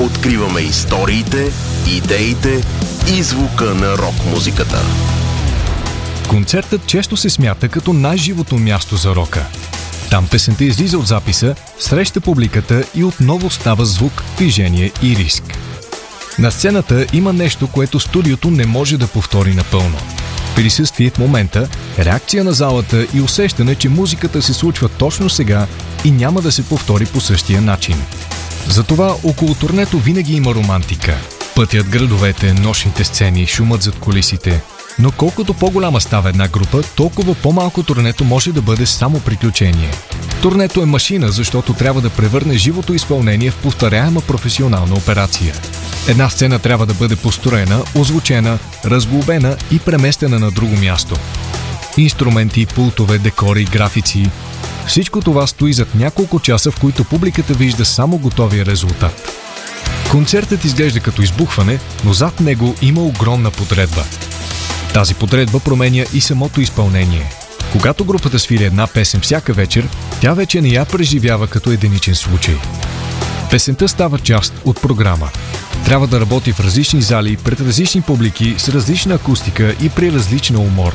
Откриваме историите, идеите и звука на рок-музиката. Концертът често се смята като най-живото място за рока. Там песента излиза от записа, среща публиката и отново става звук, движение и риск. На сцената има нещо, което студиото не може да повтори напълно. Присъствие в момента, реакция на залата и усещане, че музиката се случва точно сега и няма да се повтори по същия начин. Затова около турнето винаги има романтика. Пътят, градовете, нощните сцени, шумът зад кулисите. Но колкото по-голяма става една група, толкова по-малко турнето може да бъде само приключение. Турнето е машина, защото трябва да превърне живото изпълнение в повторяема професионална операция. Една сцена трябва да бъде построена, озвучена, разглобена и преместена на друго място. Инструменти, пултове, декори, графици. Всичко това стои зад няколко часа, в които публиката вижда само готовия резултат. Концертът изглежда като избухване, но зад него има огромна подредба. Тази подредба променя и самото изпълнение. Когато групата свири една песен всяка вечер, тя вече не я преживява като единичен случай. Песента става част от програма. Трябва да работи в различни зали, пред различни публики, с различна акустика и при различна умора.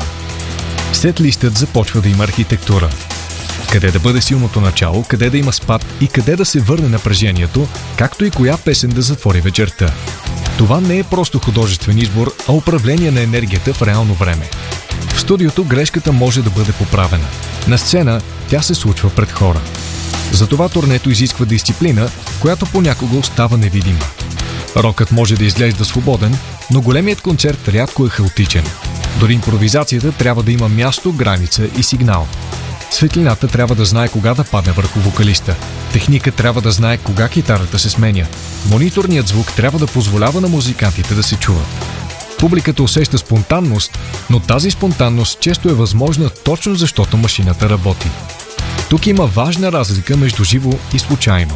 Сетлистът започва да има архитектура. Къде да бъде силното начало, къде да има спад и къде да се върне напрежението, както и коя песен да затвори вечерта. Това не е просто художествен избор, а управление на енергията в реално време. В студиото грешката може да бъде поправена. На сцена тя се случва пред хора. Затова турнето изисква дисциплина, която понякога остава невидима. Рокът може да изглежда свободен, но големият концерт рядко е хаотичен. Дори импровизацията трябва да има място, граница и сигнал. Светлината трябва да знае кога да падне върху вокалиста. Техника трябва да знае кога китарата се сменя. Мониторният звук трябва да позволява на музикантите да се чуват. Публиката усеща спонтанност, но тази спонтанност често е възможна точно защото машината работи. Тук има важна разлика между живо и случайно.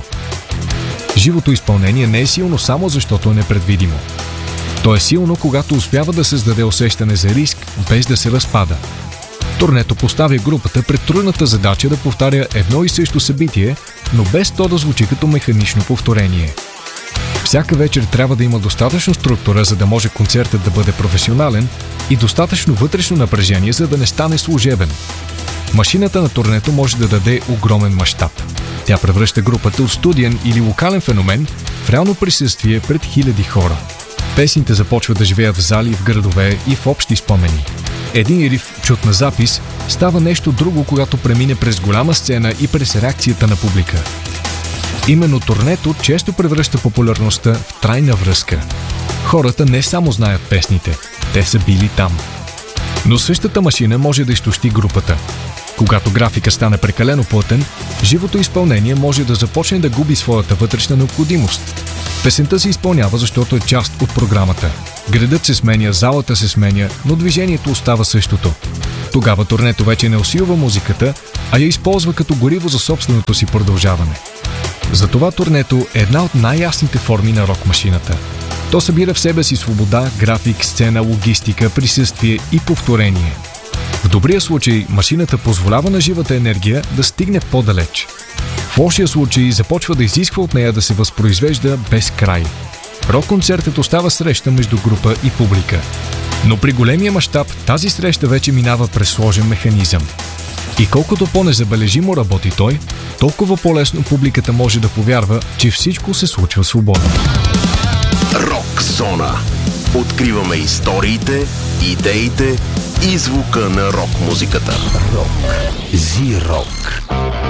Живото изпълнение не е силно само защото е непредвидимо. То е силно, когато успява да създаде усещане за риск, без да се разпада. Турнето поставя групата пред трудната задача да повтаря едно и също събитие, но без то да звучи като механично повторение. Всяка вечер трябва да има достатъчно структура, за да може концертът да бъде професионален и достатъчно вътрешно напрежение, за да не стане служебен. Машината на турнето може да даде огромен мащаб. Тя превръща групата от студиен или локален феномен в реално присъствие пред хиляди хора. Песните започват да живеят в зали, в градове и в общи спомени. Един риф, чут на запис, става нещо друго, когато премине през голяма сцена и през реакцията на публика. Именно турнето често превръща популярността в трайна връзка. Хората не само знаят песните, те са били там. Но същата машина може да изтощи групата. Когато графика стане прекалено плътен, живото изпълнение може да започне да губи своята вътрешна необходимост. Песента се изпълнява, защото е част от програмата. Градът се сменя, залата се сменя, но движението остава същото. Тогава турнето вече не усилва музиката, а я използва като гориво за собственото си продължаване. Затова турнето е една от най-ясните форми на рок-машината. То събира в себе си свобода, график, сцена, логистика, присъствие и повторение. В добрия случай машината позволява на живата енергия да стигне по-далеч. В лошия случай започва да изисква от нея да се възпроизвежда без край. Рок-концертът остава среща между група и публика. Но при големия мащаб тази среща вече минава през сложен механизъм. И колкото по-незабележимо работи той, толкова по-лесно публиката може да повярва, че всичко се случва свободно. Рок зона. Откриваме историите, идеите и звука на рок-музиката. Рок. Зи-рок.